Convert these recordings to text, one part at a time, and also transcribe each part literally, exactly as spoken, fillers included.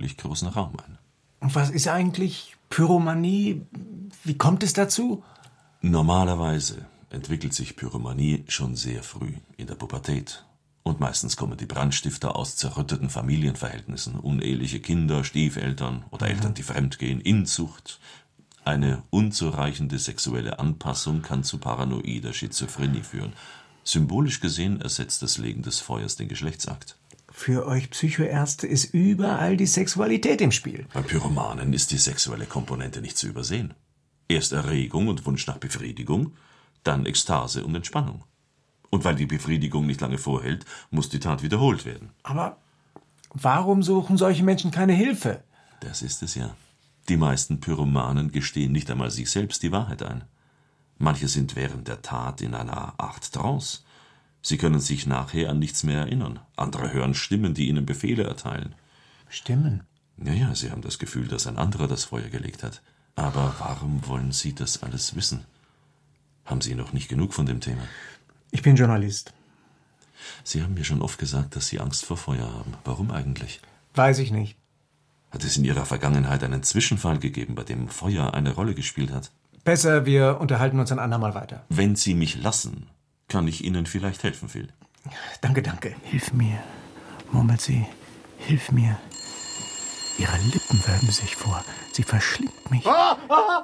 unmöglich großen Raum ein. Und was ist eigentlich Pyromanie? Wie kommt es dazu? Normalerweise entwickelt sich Pyromanie schon sehr früh, in der Pubertät. Und meistens kommen die Brandstifter aus zerrütteten Familienverhältnissen, uneheliche Kinder, Stiefeltern oder Eltern, die fremdgehen, Inzucht. Eine unzureichende sexuelle Anpassung kann zu paranoider Schizophrenie führen. Symbolisch gesehen ersetzt das Legen des Feuers den Geschlechtsakt. Für euch Psychoärzte ist überall die Sexualität im Spiel. Bei Pyromanen ist die sexuelle Komponente nicht zu übersehen. Erst Erregung und Wunsch nach Befriedigung, dann Ekstase und Entspannung. Und weil die Befriedigung nicht lange vorhält, muss die Tat wiederholt werden. Aber warum suchen solche Menschen keine Hilfe? Das ist es ja. Die meisten Pyromanen gestehen nicht einmal sich selbst die Wahrheit ein. Manche sind während der Tat in einer Art Trance. Sie können sich nachher an nichts mehr erinnern. Andere hören Stimmen, die ihnen Befehle erteilen. Stimmen? Ja, ja, sie haben das Gefühl, dass ein anderer das Feuer gelegt hat. Aber warum wollen Sie das alles wissen? Haben Sie noch nicht genug von dem Thema? Ich bin Journalist. Sie haben mir schon oft gesagt, dass Sie Angst vor Feuer haben. Warum eigentlich? Weiß ich nicht. Hat es in Ihrer Vergangenheit einen Zwischenfall gegeben, bei dem Feuer eine Rolle gespielt hat? Besser, wir unterhalten uns ein andermal weiter. Wenn Sie mich lassen, kann ich Ihnen vielleicht helfen, Phil. Danke, danke. Hilf mir, murmelt sie. Hilf mir. Ihre Lippen wölben sich vor. Sie verschlingt mich. Ah, ah.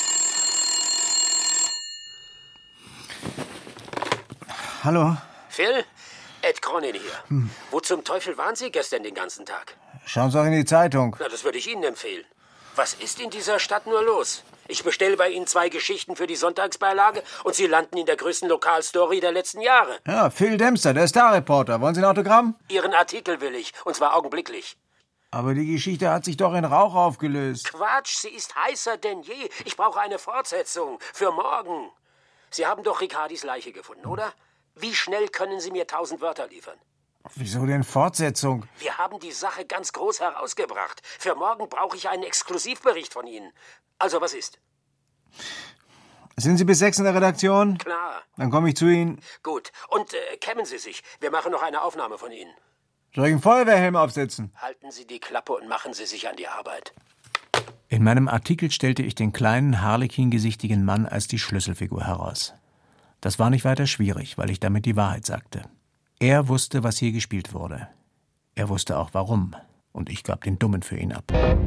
Hallo? Phil? Ed Cronin hier. Hm. Wo zum Teufel waren Sie gestern den ganzen Tag? Schauen Sie doch in die Zeitung. Na, das würde ich Ihnen empfehlen. Was ist in dieser Stadt nur los? Ich bestelle bei Ihnen zwei Geschichten für die Sonntagsbeilage und Sie landen in der größten Lokalstory der letzten Jahre. Ja, Phil Dempster, der Star-Reporter. Wollen Sie ein Autogramm? Ihren Artikel will ich, und zwar augenblicklich. Aber die Geschichte hat sich doch in Rauch aufgelöst. Quatsch, sie ist heißer denn je. Ich brauche eine Fortsetzung. Für morgen. Sie haben doch Ricardis Leiche gefunden, oder? Wie schnell können Sie mir tausend Wörter liefern? Wieso denn Fortsetzung? Wir haben die Sache ganz groß herausgebracht. Für morgen brauche ich einen Exklusivbericht von Ihnen. Also, was ist? Sind Sie bis sechs in der Redaktion? Klar. Dann komme ich zu Ihnen. Gut. Und äh, kämmen Sie sich. Wir machen noch eine Aufnahme von Ihnen. Soll ich einen Feuerwehrhelm aufsetzen? Halten Sie die Klappe und machen Sie sich an die Arbeit. In meinem Artikel stellte ich den kleinen, harlekin-gesichtigen Mann als die Schlüsselfigur heraus. Das war nicht weiter schwierig, weil ich damit die Wahrheit sagte. Er wusste, was hier gespielt wurde. Er wusste auch, warum. Und ich gab den Dummen für ihn ab.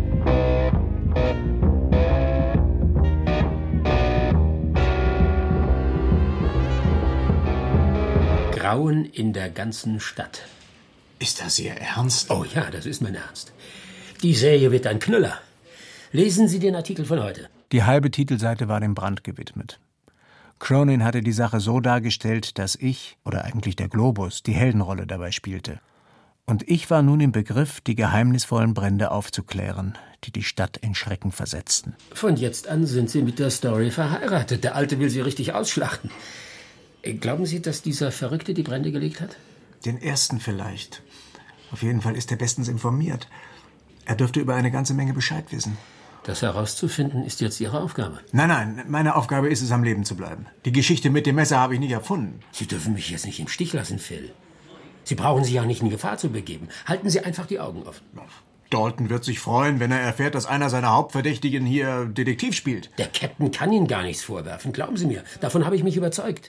Grauen in der ganzen Stadt. Ist das Ihr Ernst? Oh ja, das ist mein Ernst. Die Serie wird ein Knüller. Lesen Sie den Artikel von heute. Die halbe Titelseite war dem Brand gewidmet. Cronin hatte die Sache so dargestellt, dass ich, oder eigentlich der Globus, die Heldenrolle dabei spielte. Und ich war nun im Begriff, die geheimnisvollen Brände aufzuklären, die die Stadt in Schrecken versetzten. Von jetzt an sind Sie mit der Story verheiratet. Der Alte will Sie richtig ausschlachten. Glauben Sie, dass dieser Verrückte die Brände gelegt hat? Den ersten vielleicht. Auf jeden Fall ist er bestens informiert. Er dürfte über eine ganze Menge Bescheid wissen. Das herauszufinden ist jetzt Ihre Aufgabe. Nein, nein, meine Aufgabe ist es, am Leben zu bleiben. Die Geschichte mit dem Messer habe ich nicht erfunden. Sie dürfen mich jetzt nicht im Stich lassen, Phil. Sie brauchen sich ja nicht in Gefahr zu begeben. Halten Sie einfach die Augen offen. Dalton wird sich freuen, wenn er erfährt, dass einer seiner Hauptverdächtigen hier Detektiv spielt. Der Captain kann Ihnen gar nichts vorwerfen, glauben Sie mir. Davon habe ich mich überzeugt.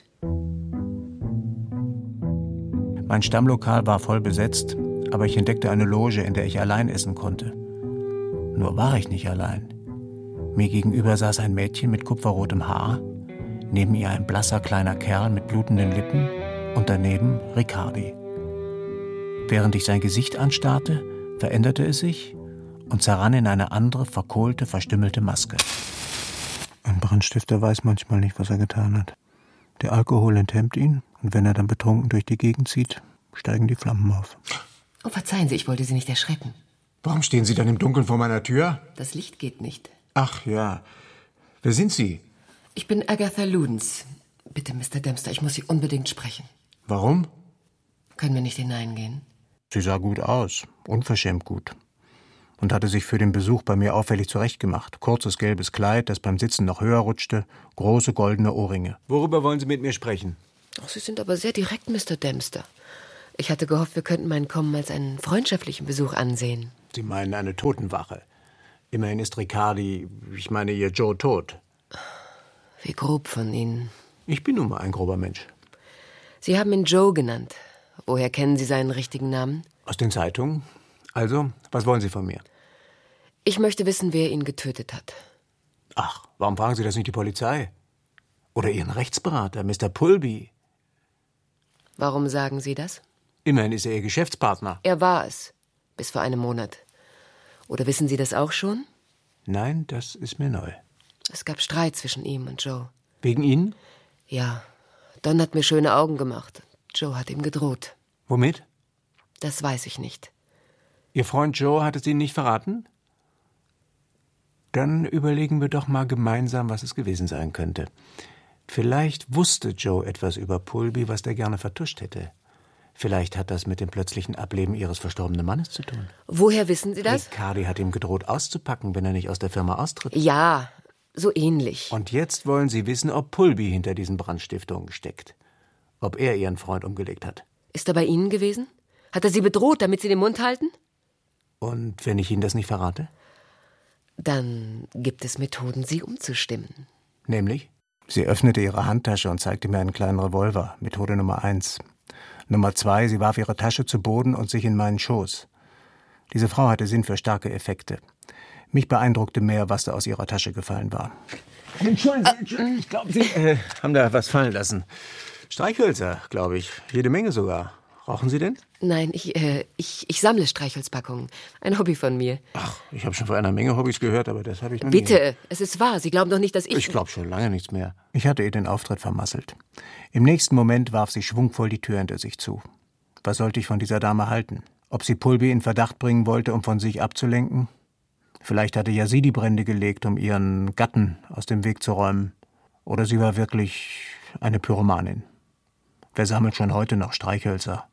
Mein Stammlokal war voll besetzt, aber ich entdeckte eine Loge, in der ich allein essen konnte. Nur war ich nicht allein. Mir gegenüber saß ein Mädchen mit kupferrotem Haar, neben ihr ein blasser kleiner Kerl mit blutenden Lippen und daneben Ricardi. Während ich sein Gesicht anstarrte, veränderte es sich und zerrann in eine andere, verkohlte, verstümmelte Maske. Ein Brandstifter weiß manchmal nicht, was er getan hat. Der Alkohol enthemmt ihn, und wenn er dann betrunken durch die Gegend zieht, steigen die Flammen auf. Oh, verzeihen Sie, ich wollte Sie nicht erschrecken. Warum stehen Sie dann im Dunkeln vor meiner Tür? Das Licht geht nicht. Ach ja. Wer sind Sie? Ich bin Agatha Ludens. Bitte, Mister Dempster, ich muss Sie unbedingt sprechen. Warum? Können wir nicht hineingehen? Sie sah gut aus, unverschämt gut. Und hatte sich für den Besuch bei mir auffällig zurechtgemacht. Kurzes gelbes Kleid, das beim Sitzen noch höher rutschte, große goldene Ohrringe. Worüber wollen Sie mit mir sprechen? Oh, Sie sind aber sehr direkt, Mister Dempster. Ich hatte gehofft, wir könnten mein Kommen als einen freundschaftlichen Besuch ansehen. Sie meinen eine Totenwache. Immerhin ist Riccardi, ich meine ihr Joe, tot. Wie grob von Ihnen. Ich bin nun mal ein grober Mensch. Sie haben ihn Joe genannt. Woher kennen Sie seinen richtigen Namen? Aus den Zeitungen. Also, was wollen Sie von mir? Ich möchte wissen, wer ihn getötet hat. Ach, warum fragen Sie das nicht die Polizei? Oder Ihren Rechtsberater, Mister Pulby? Warum sagen Sie das? Immerhin ist er Ihr Geschäftspartner. Er war es. Bis vor einem Monat. Oder wissen Sie das auch schon? Nein, das ist mir neu. Es gab Streit zwischen ihm und Joe. Wegen Ihnen? Ja. Don hat mir schöne Augen gemacht. Joe hat ihm gedroht. Womit? Das weiß ich nicht. Ihr Freund Joe hat es Ihnen nicht verraten? Dann überlegen wir doch mal gemeinsam, was es gewesen sein könnte. Vielleicht wusste Joe etwas über Pulby, was der gerne vertuscht hätte. Vielleicht hat das mit dem plötzlichen Ableben Ihres verstorbenen Mannes zu tun. Woher wissen Sie das? Riccardi hat ihm gedroht, auszupacken, wenn er nicht aus der Firma austritt. Ja, so ähnlich. Und jetzt wollen Sie wissen, ob Pulby hinter diesen Brandstiftungen steckt. Ob er Ihren Freund umgelegt hat. Ist er bei Ihnen gewesen? Hat er Sie bedroht, damit Sie den Mund halten? Und wenn ich Ihnen das nicht verrate? Dann gibt es Methoden, Sie umzustimmen. Nämlich? Sie öffnete ihre Handtasche und zeigte mir einen kleinen Revolver. Methode Nummer eins. Nummer zwei, sie warf ihre Tasche zu Boden und sich in meinen Schoß. Diese Frau hatte Sinn für starke Effekte. Mich beeindruckte mehr, was da aus ihrer Tasche gefallen war. Entschuldigen Sie, Entschuldigen, ich glaube, Sie äh, haben da was fallen lassen. Streichhölzer, glaube ich. Jede Menge sogar. Rauchen Sie denn? Nein, ich, äh, ich, ich sammle Streichholzpackungen. Ein Hobby von mir. Ach, ich habe schon von einer Menge Hobbys gehört, aber das habe ich noch nie. Bitte, es ist wahr. Sie glauben doch nicht, dass ich... Ich glaube schon lange nichts mehr. Ich hatte ihr den Auftritt vermasselt. Im nächsten Moment warf sie schwungvoll die Tür hinter sich zu. Was sollte ich von dieser Dame halten? Ob sie Pulby in Verdacht bringen wollte, um von sich abzulenken? Vielleicht hatte ja sie die Brände gelegt, um ihren Gatten aus dem Weg zu räumen. Oder sie war wirklich eine Pyromanin. Wer sammelt schon heute noch Streichhölzer?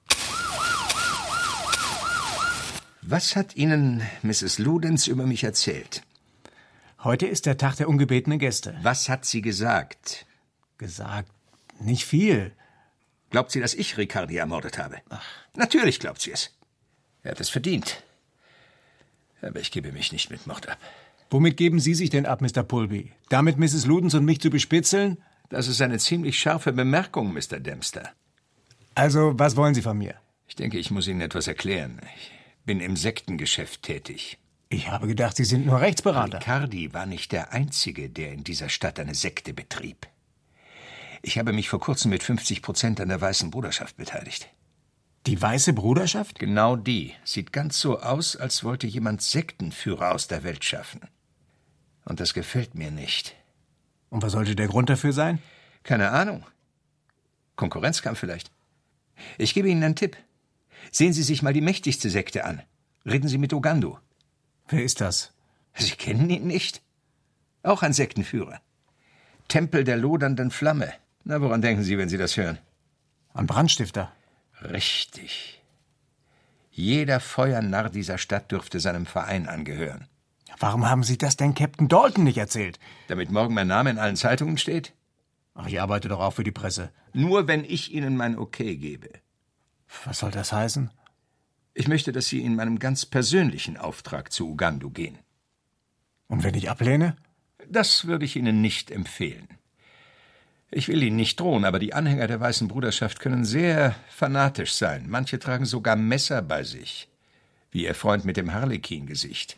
Was hat Ihnen Misses Ludens über mich erzählt? Heute ist der Tag der ungebetenen Gäste. Was hat sie gesagt? Gesagt? Nicht viel. Glaubt sie, dass ich Riccardi ermordet habe? Ach. Natürlich glaubt sie es. Er hat es verdient. Aber ich gebe mich nicht mit Mord ab. Womit geben Sie sich denn ab, Mister Pulby? Damit Misses Ludens und mich zu bespitzeln? Das ist eine ziemlich scharfe Bemerkung, Mister Dempster. Also, was wollen Sie von mir? Ich denke, ich muss Ihnen etwas erklären. Ich bin im Sektengeschäft tätig. Ich habe gedacht, Sie sind nur Rechtsberater. Riccardi war nicht der Einzige, der in dieser Stadt eine Sekte betrieb. Ich habe mich vor kurzem mit fünfzig Prozent an der Weißen Bruderschaft beteiligt. Die Weiße Bruderschaft? Genau die. Sieht ganz so aus, als wollte jemand Sektenführer aus der Welt schaffen. Und das gefällt mir nicht. Und was sollte der Grund dafür sein? Keine Ahnung. Konkurrenzkampf vielleicht. Ich gebe Ihnen einen Tipp. Sehen Sie sich mal die mächtigste Sekte an. Reden Sie mit Ugando. Wer ist das? Sie kennen ihn nicht? Auch ein Sektenführer. Tempel der lodernden Flamme. Na, woran denken Sie, wenn Sie das hören? An Brandstifter. Richtig. Jeder Feuernarr dieser Stadt dürfte seinem Verein angehören. Warum haben Sie das denn Captain Dalton nicht erzählt? Damit morgen mein Name in allen Zeitungen steht? Ach, ich arbeite doch auch für die Presse. Nur wenn ich Ihnen mein Okay gebe. Was soll das heißen? Ich möchte, dass Sie in meinem ganz persönlichen Auftrag zu Ugando gehen. Und wenn ich ablehne? Das würde ich Ihnen nicht empfehlen. Ich will Ihnen nicht drohen, aber die Anhänger der Weißen Bruderschaft können sehr fanatisch sein. Manche tragen sogar Messer bei sich. Wie Ihr Freund mit dem Harlekin-Gesicht.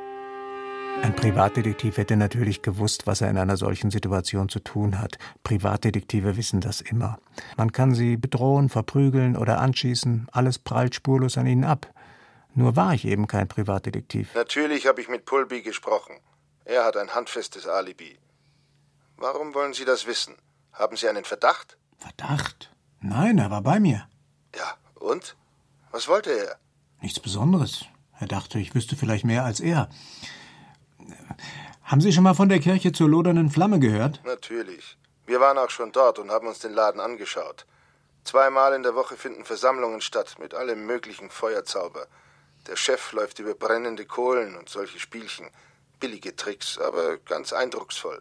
Ein Privatdetektiv hätte natürlich gewusst, was er in einer solchen Situation zu tun hat. Privatdetektive wissen das immer. Man kann sie bedrohen, verprügeln oder anschießen. Alles prallt spurlos an ihnen ab. Nur war ich eben kein Privatdetektiv. Natürlich habe ich mit Pulby gesprochen. Er hat ein handfestes Alibi. Warum wollen Sie das wissen? Haben Sie einen Verdacht? Verdacht? Nein, er war bei mir. Ja, und? Was wollte er? Nichts Besonderes. Er dachte, ich wüsste vielleicht mehr als er. Haben Sie schon mal von der Kirche zur lodernden Flamme gehört? Natürlich. Wir waren auch schon dort und haben uns den Laden angeschaut. Zweimal in der Woche finden Versammlungen statt mit allem möglichen Feuerzauber. Der Chef läuft über brennende Kohlen und solche Spielchen. Billige Tricks, aber ganz eindrucksvoll.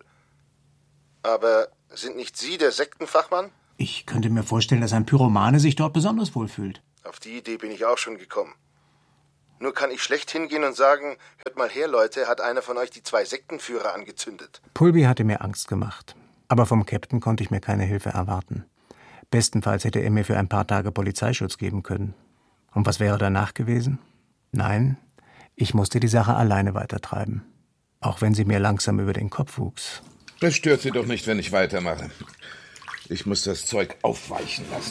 Aber sind nicht Sie der Sektenfachmann? Ich könnte mir vorstellen, dass ein Pyromane sich dort besonders wohlfühlt. Auf die Idee bin ich auch schon gekommen. Nur kann ich schlecht hingehen und sagen, hört mal her, Leute, hat einer von euch die zwei Sektenführer angezündet. Pulby hatte mir Angst gemacht. Aber vom Captain konnte ich mir keine Hilfe erwarten. Bestenfalls hätte er mir für ein paar Tage Polizeischutz geben können. Und was wäre danach gewesen? Nein, ich musste die Sache alleine weitertreiben. Auch wenn sie mir langsam über den Kopf wuchs. Das stört Sie doch nicht, wenn ich weitermache. Ich muss das Zeug aufweichen lassen.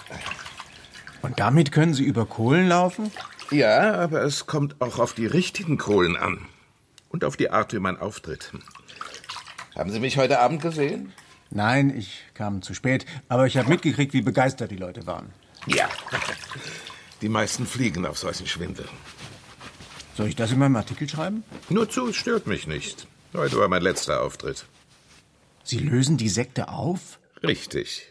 Und damit können Sie über Kohlen laufen? Ja, aber es kommt auch auf die richtigen Kohlen an. Und auf die Art, wie man auftritt. Haben Sie mich heute Abend gesehen? Nein, ich kam zu spät. Aber ich habe mitgekriegt, wie begeistert die Leute waren. Ja. Die meisten fliegen auf solchen Schwindel. Soll ich das in meinem Artikel schreiben? Nur zu, es stört mich nicht. Heute war mein letzter Auftritt. Sie lösen die Sekte auf? Richtig.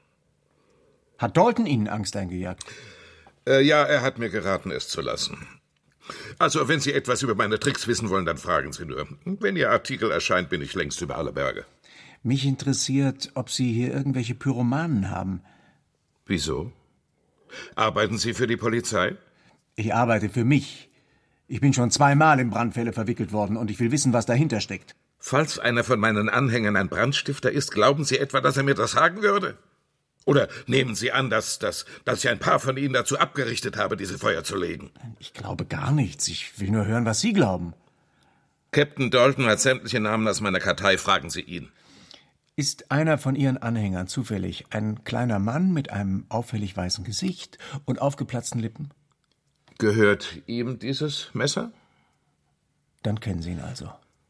Hat Dalton Ihnen Angst eingejagt? Äh, ja, er hat mir geraten, es zu lassen. Also, wenn Sie etwas über meine Tricks wissen wollen, dann fragen Sie nur. Wenn Ihr Artikel erscheint, bin ich längst über alle Berge. Mich interessiert, ob Sie hier irgendwelche Pyromanen haben. Wieso? Arbeiten Sie für die Polizei? Ich arbeite für mich. Ich bin schon zweimal in Brandfälle verwickelt worden und ich will wissen, was dahinter steckt. Falls einer von meinen Anhängern ein Brandstifter ist, glauben Sie etwa, dass er mir das sagen würde? Oder nehmen Sie an, dass, dass, dass ich ein paar von Ihnen dazu abgerichtet habe, diese Feuer zu legen? Ich glaube gar nichts. Ich will nur hören, was Sie glauben. Captain Dalton hat sämtliche Namen aus meiner Kartei. Fragen Sie ihn. Ist einer von Ihren Anhängern zufällig ein kleiner Mann mit einem auffällig weißen Gesicht und aufgeplatzten Lippen? Gehört ihm dieses Messer? Dann kennen Sie ihn also.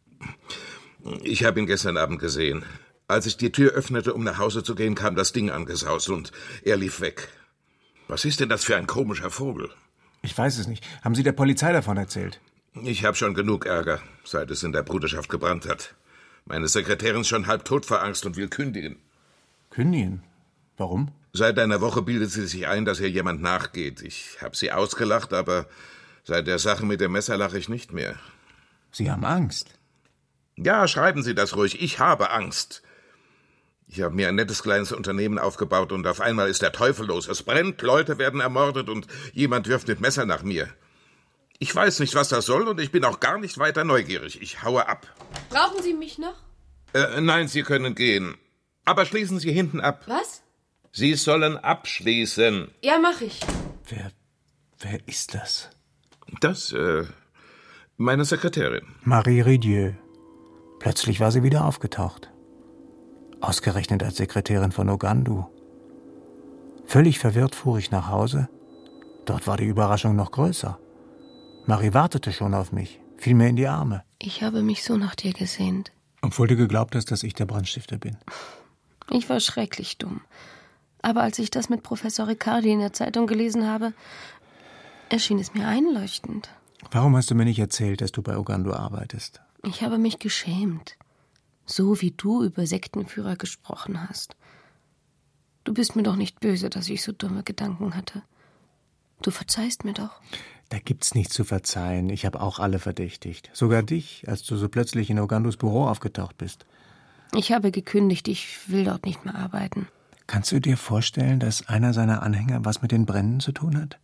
Ich habe ihn gestern Abend gesehen. Als ich die Tür öffnete, um nach Hause zu gehen, kam das Ding angesaust und er lief weg. Was ist denn das für ein komischer Vogel? Ich weiß es nicht. Haben Sie der Polizei davon erzählt? Ich habe schon genug Ärger, seit es in der Bruderschaft gebrannt hat. Meine Sekretärin ist schon halb tot vor Angst und will kündigen. Kündigen? Warum? Seit einer Woche bildet sie sich ein, dass ihr jemand nachgeht. Ich habe sie ausgelacht, aber seit der Sache mit dem Messer lache ich nicht mehr. Sie haben Angst? Ja, schreiben Sie das ruhig. Ich habe Angst. Ich habe mir ein nettes kleines Unternehmen aufgebaut und auf einmal ist der Teufel los. Es brennt, Leute werden ermordet und jemand wirft mit Messer nach mir. Ich weiß nicht, was das soll und ich bin auch gar nicht weiter neugierig. Ich haue ab. Brauchen Sie mich noch? Äh, nein, Sie können gehen. Aber schließen Sie hinten ab. Was? Sie sollen abschließen. Ja, mach ich. Wer, wer ist das? Das, äh, meine Sekretärin. Marie Ridieu. Plötzlich war sie wieder aufgetaucht. Ausgerechnet als Sekretärin von Ogandu. Völlig verwirrt fuhr ich nach Hause. Dort war die Überraschung noch größer. Marie wartete schon auf mich, fiel mir in die Arme. Ich habe mich so nach dir gesehnt. Obwohl du geglaubt hast, dass ich der Brandstifter bin. Ich war schrecklich dumm. Aber als ich das mit Professor Riccardi in der Zeitung gelesen habe, erschien es mir einleuchtend. Warum hast du mir nicht erzählt, dass du bei Ogandu arbeitest? Ich habe mich geschämt. So wie du über Sektenführer gesprochen hast. Du bist mir doch nicht böse, dass ich so dumme Gedanken hatte. Du verzeihst mir doch. Da gibt's nichts zu verzeihen. Ich habe auch alle verdächtigt. Sogar dich, als du so plötzlich in Ogandus Büro aufgetaucht bist. Ich habe gekündigt. Ich will dort nicht mehr arbeiten. Kannst du dir vorstellen, dass einer seiner Anhänger was mit den Bränden zu tun hat?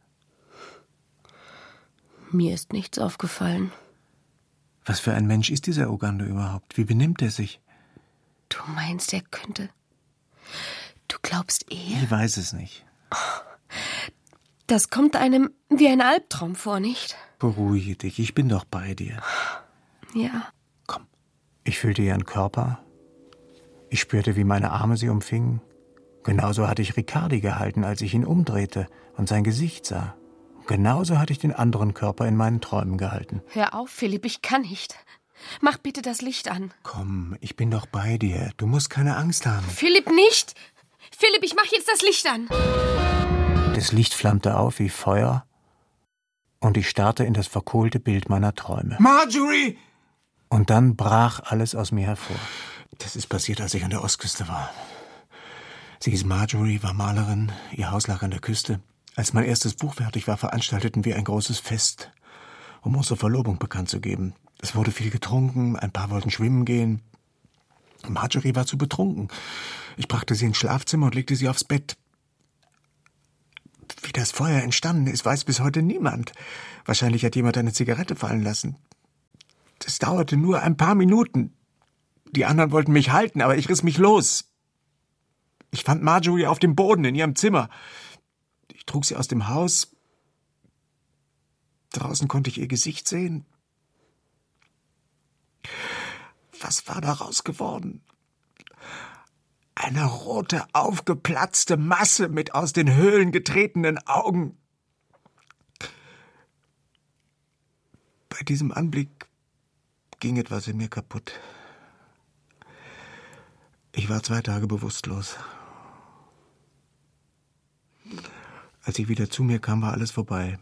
Mir ist nichts aufgefallen. Was für ein Mensch ist dieser Ogandu überhaupt? Wie benimmt er sich? Du meinst, er könnte... Du glaubst eher... Ich weiß es nicht. Das kommt einem wie ein Albtraum vor, nicht? Beruhige dich, ich bin doch bei dir. Ja. Komm, ich fühlte ihren Körper. Ich spürte, wie meine Arme sie umfingen. Genauso hatte ich Riccardi gehalten, als ich ihn umdrehte und sein Gesicht sah. Genauso hatte ich den anderen Körper in meinen Träumen gehalten. Hör auf, Philipp, ich kann nicht. Mach bitte das Licht an. Komm, ich bin doch bei dir. Du musst keine Angst haben. Philipp, nicht! Philipp, ich mach jetzt das Licht an. Das Licht flammte auf wie Feuer und ich starrte in das verkohlte Bild meiner Träume. Marjorie! Und dann brach alles aus mir hervor. Das ist passiert, als ich an der Ostküste war. Sie hieß Marjorie, war Malerin, ihr Haus lag an der Küste. Als mein erstes Buch fertig war, veranstalteten wir ein großes Fest, um unsere Verlobung bekannt zu geben. Es wurde viel getrunken, ein paar wollten schwimmen gehen. Marjorie war zu betrunken. Ich brachte sie ins Schlafzimmer und legte sie aufs Bett. Wie das Feuer entstanden ist, weiß bis heute niemand. Wahrscheinlich hat jemand eine Zigarette fallen lassen. Das dauerte nur ein paar Minuten. Die anderen wollten mich halten, aber ich riss mich los. Ich fand Marjorie auf dem Boden in ihrem Zimmer. Ich trug sie aus dem Haus. Draußen konnte ich ihr Gesicht sehen. Was war daraus geworden? Eine rote, aufgeplatzte Masse mit aus den Höhlen getretenen Augen. Bei diesem Anblick ging etwas in mir kaputt. Ich war zwei Tage bewusstlos. Als ich wieder zu mir kam, war alles vorbei.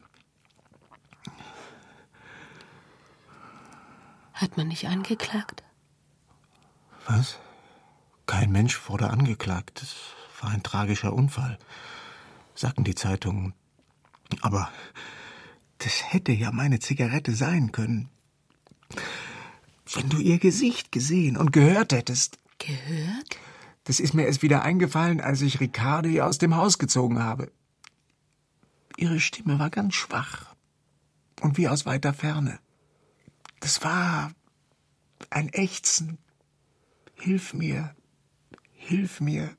Hat man nicht angeklagt? Was? Kein Mensch wurde angeklagt. Es war ein tragischer Unfall, sagten die Zeitungen. Aber das hätte ja meine Zigarette sein können. Wenn du ihr Gesicht gesehen und gehört hättest. Gehört? Das ist mir erst wieder eingefallen, als ich Ricardi aus dem Haus gezogen habe. Ihre Stimme war ganz schwach und wie aus weiter Ferne. Das war ein Ächzen. Hilf mir, hilf mir.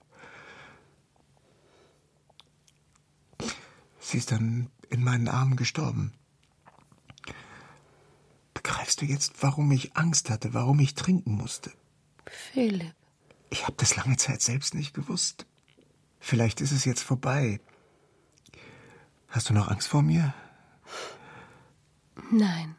Sie ist dann in meinen Armen gestorben. Begreifst du jetzt, warum ich Angst hatte, warum ich trinken musste? Philipp. Ich habe das lange Zeit selbst nicht gewusst. Vielleicht ist es jetzt vorbei. Hast du noch Angst vor mir? Nein.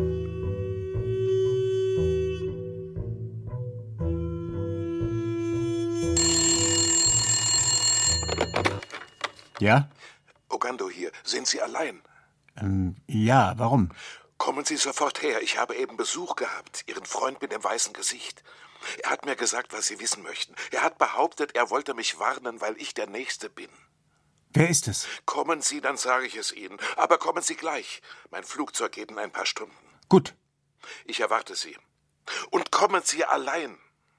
Ja? Ogando hier. Sind Sie allein? Ähm, ja, warum? Kommen Sie sofort her. Ich habe eben Besuch gehabt. Ihren Freund mit dem weißen Gesicht. Er hat mir gesagt, was Sie wissen möchten. Er hat behauptet, er wollte mich warnen, weil ich der Nächste bin. Wer ist es? Kommen Sie, dann sage ich es Ihnen. Aber kommen Sie gleich. Mein Flugzeug geht in ein paar Stunden. Gut. Ich erwarte Sie. Und kommen Sie allein.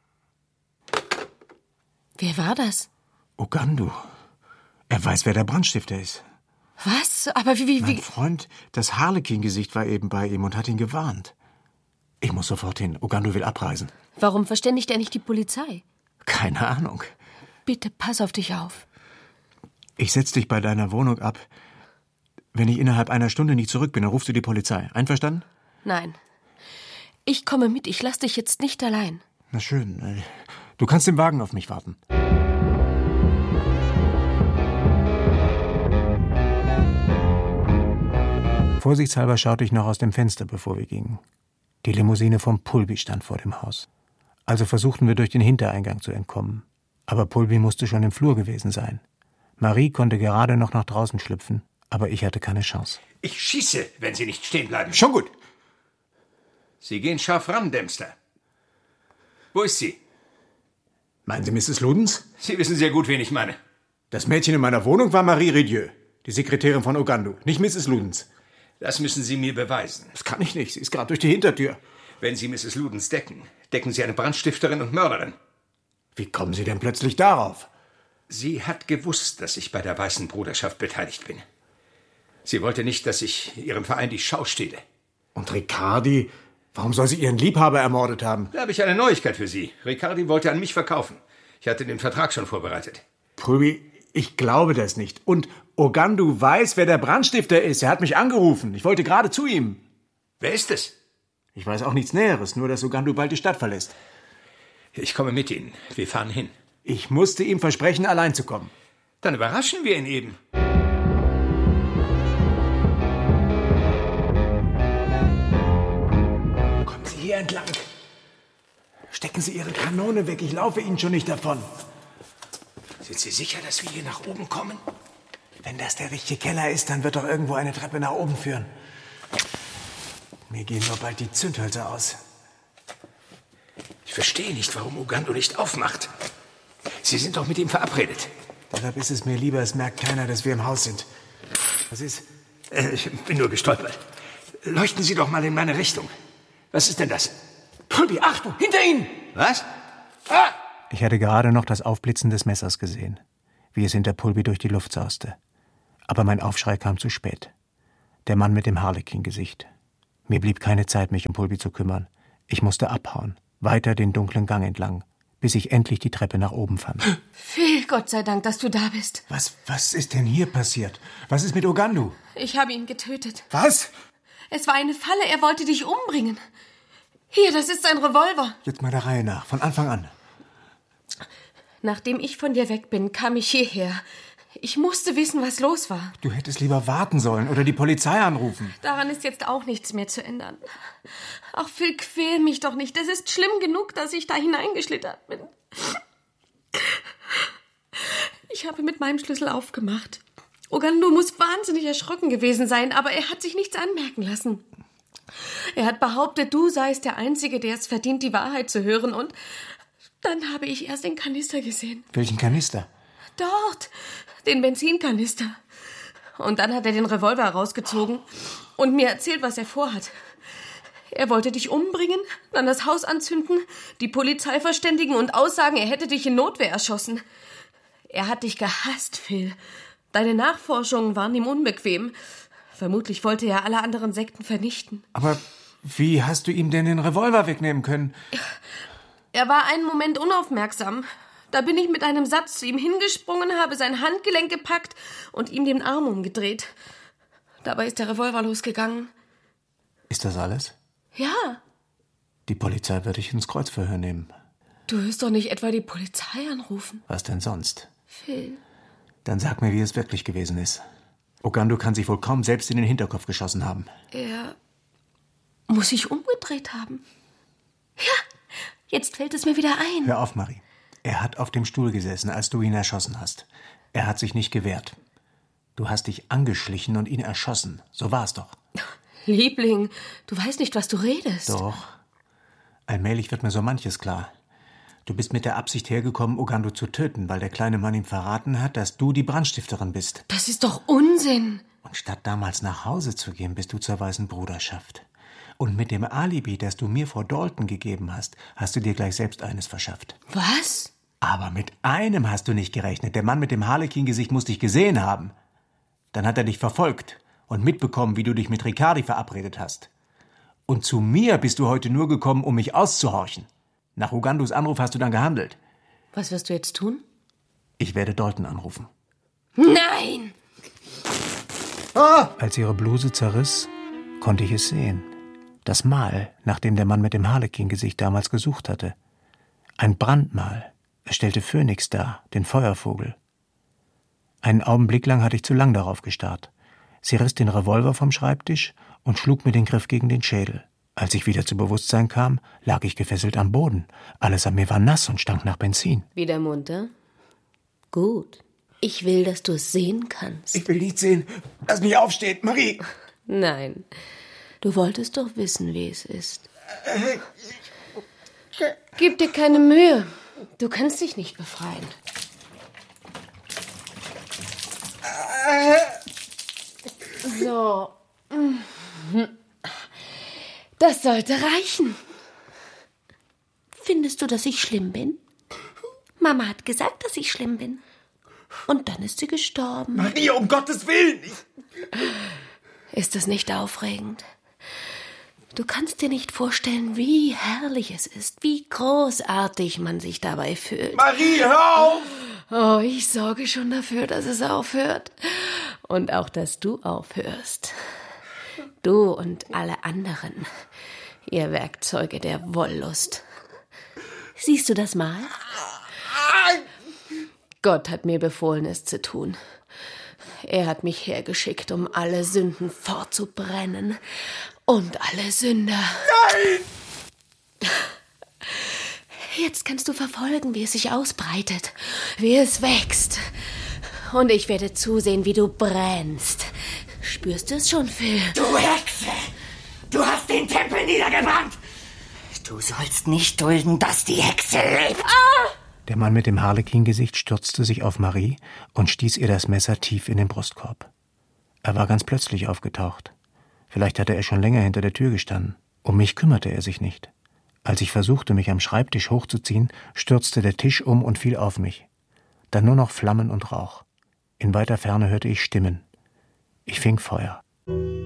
Wer war das? Ogando. Er weiß, wer der Brandstifter ist. Was? Aber wie, wie, Mein wie? Freund, das Harlequin-Gesicht war eben bei ihm und hat ihn gewarnt. Ich muss sofort hin. Ogando will abreisen. Warum verständigt er nicht die Polizei? Keine Ahnung. Bitte pass auf dich auf. Ich setz dich bei deiner Wohnung ab. Wenn ich innerhalb einer Stunde nicht zurück bin, dann rufst du die Polizei. Einverstanden? Nein. Ich komme mit. Ich lass dich jetzt nicht allein. Na schön. Du kannst im Wagen auf mich warten. Vorsichtshalber schaute ich noch aus dem Fenster, bevor wir gingen. Die Limousine vom Pulby stand vor dem Haus. Also versuchten wir durch den Hintereingang zu entkommen. Aber Pulby musste schon im Flur gewesen sein. Marie konnte gerade noch nach draußen schlüpfen, aber ich hatte keine Chance. Ich schieße, wenn Sie nicht stehen bleiben. Schon gut. Sie gehen scharf ran, Dempster. Wo ist sie? Meinen Sie Misses Ludens? Sie wissen sehr gut, wen ich meine. Das Mädchen in meiner Wohnung war Marie Ridieu, die Sekretärin von Ogando, nicht Misses Ludens. Das müssen Sie mir beweisen. Das kann ich nicht, sie ist gerade durch die Hintertür. Wenn Sie Misses Ludens decken, decken Sie eine Brandstifterin und Mörderin. Wie kommen Sie denn plötzlich darauf? Sie hat gewusst, dass ich bei der Weißen Bruderschaft beteiligt bin. Sie wollte nicht, dass ich ihrem Verein die Schau stehle. Und Ricardi? Warum soll sie ihren Liebhaber ermordet haben? Da habe ich eine Neuigkeit für Sie. Ricardi wollte an mich verkaufen. Ich hatte den Vertrag schon vorbereitet. Pulby, ich glaube das nicht. Und Ogando weiß, wer der Brandstifter ist. Er hat mich angerufen. Ich wollte gerade zu ihm. Wer ist es? Ich weiß auch nichts Näheres, nur dass Ogando bald die Stadt verlässt. Ich komme mit Ihnen. Wir fahren hin. Ich musste ihm versprechen, allein zu kommen. Dann überraschen wir ihn eben. Kommen Sie hier entlang. Stecken Sie Ihre Kanone weg. Ich laufe Ihnen schon nicht davon. Sind Sie sicher, dass wir hier nach oben kommen? Wenn das der richtige Keller ist, dann wird doch irgendwo eine Treppe nach oben führen. Mir gehen nur bald die Zündhölzer aus. Ich verstehe nicht, warum Ogando nicht aufmacht. Sie sind doch mit ihm verabredet. Deshalb ist es mir lieber, es merkt keiner, dass wir im Haus sind. Was ist? Äh, ich bin nur gestolpert. Leuchten Sie doch mal in meine Richtung. Was ist denn das? Pulby, Achtung, hinter Ihnen! Was? Ah! Ich hatte gerade noch das Aufblitzen des Messers gesehen, wie es hinter Pulby durch die Luft sauste. Aber mein Aufschrei kam zu spät. Der Mann mit dem Harlekin-Gesicht. Mir blieb keine Zeit, mich um Pulvi zu kümmern. Ich musste abhauen, weiter den dunklen Gang entlang, bis ich endlich die Treppe nach oben fand. Phil, Gott sei Dank, dass du da bist. Was, was ist denn hier passiert? Was ist mit Ugandu? Ich habe ihn getötet. Was? Es war eine Falle, er wollte dich umbringen. Hier, das ist sein Revolver. Jetzt mal der Reihe nach, von Anfang an. Nachdem ich von dir weg bin, kam ich hierher. Ich musste wissen, was los war. Du hättest lieber warten sollen oder die Polizei anrufen. Daran ist jetzt auch nichts mehr zu ändern. Ach, Phil, quäl mich doch nicht. Es ist schlimm genug, dass ich da hineingeschlittert bin. Ich habe mit meinem Schlüssel aufgemacht. Ugandu muss wahnsinnig erschrocken gewesen sein, aber er hat sich nichts anmerken lassen. Er hat behauptet, du seist der Einzige, der es verdient, die Wahrheit zu hören. Und dann habe ich erst den Kanister gesehen. Welchen Kanister? Dort, den Benzinkanister. Und dann hat er den Revolver rausgezogen und mir erzählt, was er vorhat. Er wollte dich umbringen, dann das Haus anzünden, die Polizei verständigen und aussagen, er hätte dich in Notwehr erschossen. Er hat dich gehasst, Phil. Deine Nachforschungen waren ihm unbequem. Vermutlich wollte er alle anderen Sekten vernichten. Aber wie hast du ihm denn den Revolver wegnehmen können? Er war einen Moment unaufmerksam. Da bin ich mit einem Satz zu ihm hingesprungen, habe sein Handgelenk gepackt und ihm den Arm umgedreht. Dabei ist der Revolver losgegangen. Ist das alles? Ja. Die Polizei würde ich ins Kreuzverhör nehmen. Du wirst doch nicht etwa die Polizei anrufen. Was denn sonst? Phil. Dann sag mir, wie es wirklich gewesen ist. Ugandu kann sich wohl kaum selbst in den Hinterkopf geschossen haben. Er muss sich umgedreht haben. Ja, jetzt fällt es mir wieder ein. Hör auf, Marie. Er hat auf dem Stuhl gesessen, als du ihn erschossen hast. Er hat sich nicht gewehrt. Du hast dich angeschlichen und ihn erschossen. So war es doch. Liebling, du weißt nicht, was du redest. Doch. Allmählich wird mir so manches klar. Du bist mit der Absicht hergekommen, Ugandu zu töten, weil der kleine Mann ihm verraten hat, dass du die Brandstifterin bist. Das ist doch Unsinn. Und statt damals nach Hause zu gehen, bist du zur Weißen Bruderschaft. Und mit dem Alibi, das du mir vor Dalton gegeben hast, hast du dir gleich selbst eines verschafft. Was? Aber mit einem hast du nicht gerechnet. Der Mann mit dem Harlekin-Gesicht muss dich gesehen haben. Dann hat er dich verfolgt und mitbekommen, wie du dich mit Riccardi verabredet hast. Und zu mir bist du heute nur gekommen, um mich auszuhorchen. Nach Ugandus Anruf hast du dann gehandelt. Was wirst du jetzt tun? Ich werde Dalton anrufen. Nein! Ah! Als ihre Bluse zerriss, konnte ich es sehen. Das Mal, nach dem der Mann mit dem Harlekin-Gesicht damals gesucht hatte. Ein Brandmal. Er stellte Phönix dar, den Feuervogel. Einen Augenblick lang hatte ich zu lang darauf gestarrt. Sie riss den Revolver vom Schreibtisch und schlug mir den Griff gegen den Schädel. Als ich wieder zu Bewusstsein kam, lag ich gefesselt am Boden. Alles an mir war nass und stank nach Benzin. Wieder munter? Gut. Ich will, dass du es sehen kannst. Ich will nicht sehen. Lass mich aufstehen, Marie. Nein. Du wolltest doch wissen, wie es ist. Gib dir keine Mühe. Du kannst dich nicht befreien. So. Das sollte reichen. Findest du, dass ich schlimm bin? Mama hat gesagt, dass ich schlimm bin. Und dann ist sie gestorben. Marie, um Gottes Willen! Ist das nicht aufregend? Du kannst dir nicht vorstellen, wie herrlich es ist, wie großartig man sich dabei fühlt. Marie, hör auf! Oh, ich sorge schon dafür, dass es aufhört. Und auch, dass du aufhörst. Du und alle anderen. Ihr Werkzeuge der Wollust. Siehst du das Mal? Gott hat mir befohlen, es zu tun. Er hat mich hergeschickt, um alle Sünden fortzubrennen. Und alle Sünder. Nein! Jetzt kannst du verfolgen, wie es sich ausbreitet, wie es wächst. Und ich werde zusehen, wie du brennst. Spürst du es schon, Phil? Du Hexe! Du hast den Tempel niedergebrannt! Du sollst nicht dulden, dass die Hexe lebt! Ah! Der Mann mit dem Harlekin-Gesicht stürzte sich auf Marie und stieß ihr das Messer tief in den Brustkorb. Er war ganz plötzlich aufgetaucht. Vielleicht hatte er schon länger hinter der Tür gestanden. Um mich kümmerte er sich nicht. Als ich versuchte, mich am Schreibtisch hochzuziehen, stürzte der Tisch um und fiel auf mich. Dann nur noch Flammen und Rauch. In weiter Ferne hörte ich Stimmen. Ich fing Feuer.